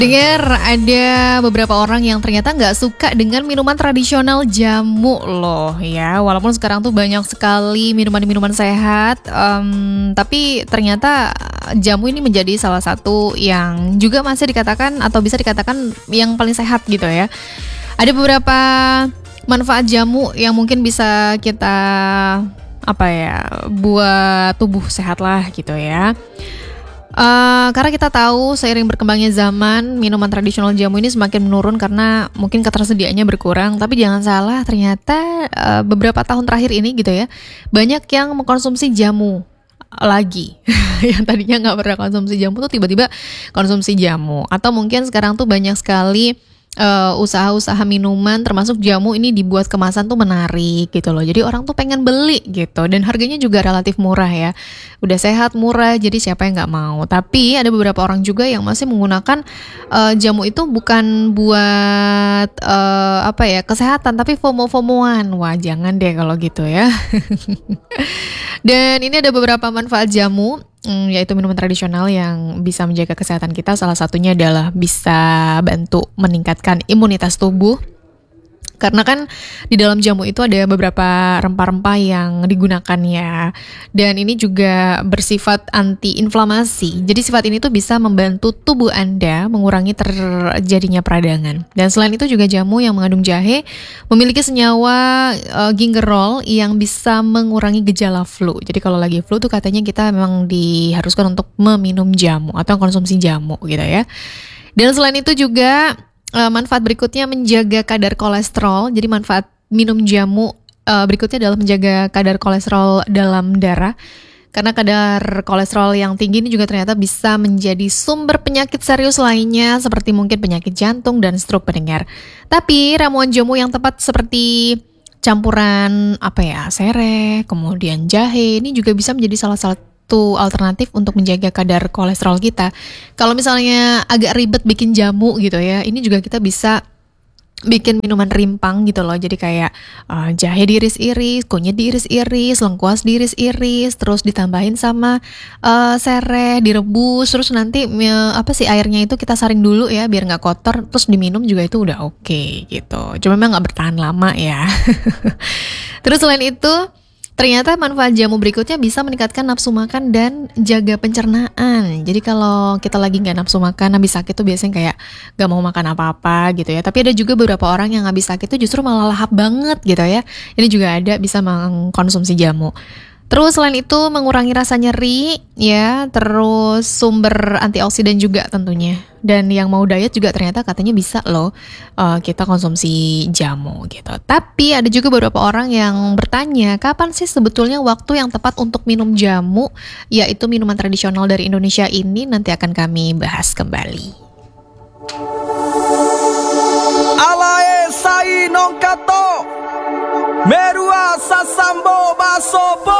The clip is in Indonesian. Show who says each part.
Speaker 1: Dengar ada beberapa orang yang ternyata nggak suka dengan minuman tradisional jamu loh ya. Walaupun sekarang tuh banyak sekali minuman-minuman sehat, tapi ternyata jamu ini menjadi salah satu yang juga masih dikatakan atau bisa dikatakan yang paling sehat gitu ya. Ada beberapa manfaat jamu yang mungkin bisa kita buat tubuh sehat lah gitu ya. Karena kita tahu seiring berkembangnya zaman, minuman tradisional jamu ini semakin menurun karena mungkin ketersediaannya berkurang. Tapi jangan salah, ternyata beberapa tahun terakhir ini gitu ya, banyak yang mengkonsumsi jamu lagi. Yang tadinya nggak pernah konsumsi jamu tuh tiba-tiba konsumsi jamu. Atau mungkin sekarang tuh banyak sekali usaha-usaha minuman termasuk jamu ini dibuat kemasan tuh menarik gitu loh. Jadi orang tuh pengen beli gitu, dan harganya juga relatif murah ya. Udah sehat, murah, jadi siapa yang nggak mau. Tapi ada beberapa orang juga yang masih menggunakan jamu itu bukan buat kesehatan, tapi FOMO-FOMOan. Wah, jangan deh kalau gitu ya. Dan ini ada beberapa manfaat jamu, yaitu minuman tradisional yang bisa menjaga kesehatan kita. Salah satunya adalah bisa bantu meningkatkan imunitas tubuh. Karena kan di dalam jamu itu ada beberapa rempah-rempah yang digunakan ya. Dan ini juga bersifat anti-inflamasi. Jadi sifat ini tuh bisa membantu tubuh Anda mengurangi terjadinya peradangan. Dan selain itu juga jamu yang mengandung jahe memiliki senyawa gingerol yang bisa mengurangi gejala flu. Jadi kalau lagi flu tuh katanya kita memang diharuskan untuk meminum jamu atau konsumsi jamu gitu ya. Dan selain itu juga manfaat berikutnya menjaga kadar kolesterol. Jadi manfaat minum jamu berikutnya adalah menjaga kadar kolesterol dalam darah. Karena kadar kolesterol yang tinggi ini juga ternyata bisa menjadi sumber penyakit serius lainnya seperti mungkin penyakit jantung dan stroke pendengar. Tapi ramuan jamu yang tepat seperti campuran sereh, kemudian jahe ini juga bisa menjadi salah satu alternatif untuk menjaga kadar kolesterol kita. Kalau misalnya agak ribet bikin jamu gitu ya, ini juga kita bisa bikin minuman rimpang gitu loh. Jadi kayak jahe diiris-iris, kunyit diiris-iris, lengkuas diiris-iris, terus ditambahin sama sereh, direbus, terus nanti airnya itu kita saring dulu ya biar nggak kotor, terus diminum juga itu udah oke gitu. Cuma memang nggak bertahan lama ya. Terus selain itu, ternyata manfaat jamu berikutnya bisa meningkatkan nafsu makan dan jaga pencernaan. Jadi kalau kita lagi nggak nafsu makan, habis sakit tuh biasanya kayak nggak mau makan apa-apa gitu ya. Tapi ada juga beberapa orang yang habis sakit tuh justru malah lahap banget gitu ya. Ini juga ada bisa mengkonsumsi jamu. Terus selain itu mengurangi rasa nyeri ya, terus sumber antioksidan juga tentunya. Dan yang mau diet juga ternyata katanya bisa loh kita konsumsi jamu gitu. Tapi ada juga beberapa orang yang bertanya, kapan sih sebetulnya waktu yang tepat untuk minum jamu, yaitu minuman tradisional dari Indonesia ini? Nanti akan kami bahas kembali.
Speaker 2: Alae sai non kato Merua sasambo basopo